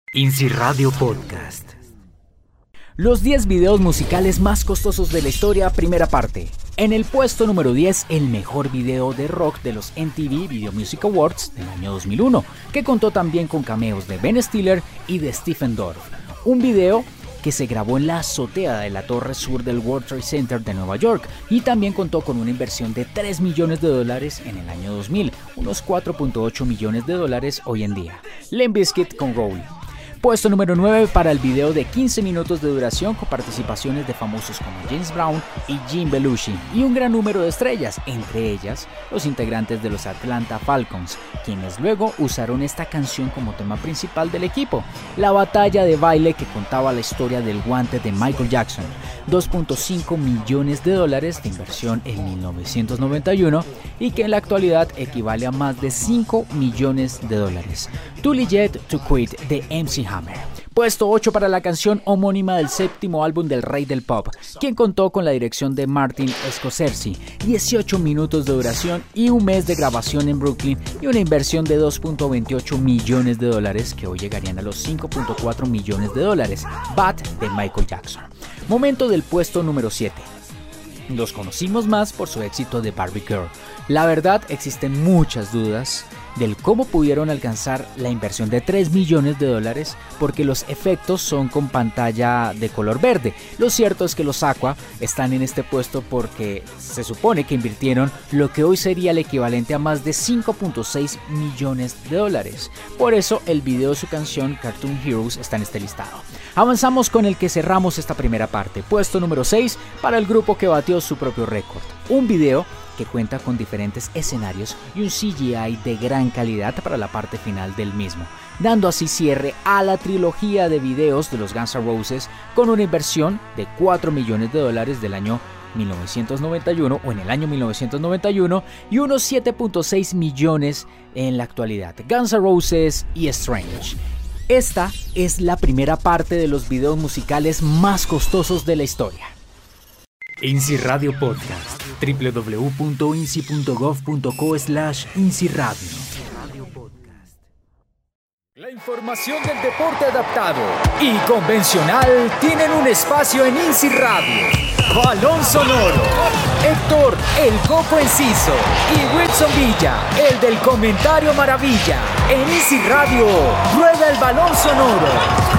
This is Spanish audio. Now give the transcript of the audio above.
INSI Radio Podcast. Los 10 videos musicales más costosos de la historia, primera parte. En el puesto número 10, el mejor video de rock de los MTV Video Music Awards del año 2001, que contó también con cameos de Ben Stiller y de Stephen Dorff. Un video que se grabó en la azotea de la torre sur del World Trade Center de Nueva York y también contó con una inversión de $3 millones en el año 2000, unos $4.8 millones hoy en día. Limp Bizkit con Roll. Puesto número 9 para el video de 15 minutos de duración con participaciones de famosos como James Brown y Jim Belushi y un gran número de estrellas, entre ellas los integrantes de los Atlanta Falcons, quienes luego usaron esta canción como tema principal del equipo. La batalla de baile que contaba la historia del guante de Michael Jackson, $2.5 millones de inversión en 1991 y que en la actualidad equivale a más de $5 millones. Too Legit to Quit de MC Hammer. Puesto 8 para la canción homónima del séptimo álbum del Rey del Pop, quien contó con la dirección de Martin Scorsese, 18 minutos de duración y un mes de grabación en Brooklyn y una inversión de $2.28 millones que hoy llegarían a los $5.4 millones. Bad de Michael Jackson. Momento del puesto número 7. Los conocimos más por su éxito de Barbie Girl. La verdad, existen muchas dudas del cómo pudieron alcanzar la inversión de $3 millones porque los efectos son con pantalla de color verde. Lo cierto es que los Aqua están en este puesto porque se supone que invirtieron lo que hoy sería el equivalente a más de $5.6 millones. Por eso el video de su canción Cartoon Heroes está en este listado. Avanzamos con el que cerramos esta primera parte. Puesto número 6 para el grupo que batió su propio récord. Un video que cuenta con diferentes escenarios y un CGI de gran calidad para la parte final del mismo, dando así cierre a la trilogía de videos de los Guns N' Roses con una inversión de $4 millones del año 1991 o en el año 1991 y unos 7.6 millones en la actualidad. Guns N' Roses y Strange. Esta es la primera parte de los videos musicales más costosos de la historia. INSI Radio Podcast. www.insi.gov.co/INSI Radio. La información del deporte adaptado y convencional tienen un espacio en INSI Radio. Balón sonoro. Héctor, el Coco Enciso, y Wilson Villa, el del comentario maravilla. En INSI Radio, rueda el balón sonoro